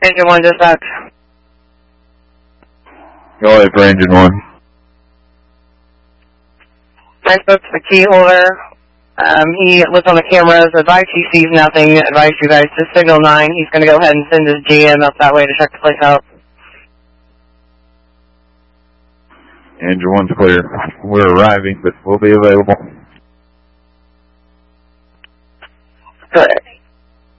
Engine 1 dispatch. Go ahead for Engine 1. I spoke to the key holder. He looked on the cameras, advised he sees nothing, advised you guys to signal 9. He's going to go ahead and send his GM up that way to check the place out. Engine 1's clear. We're arriving, but we'll be available.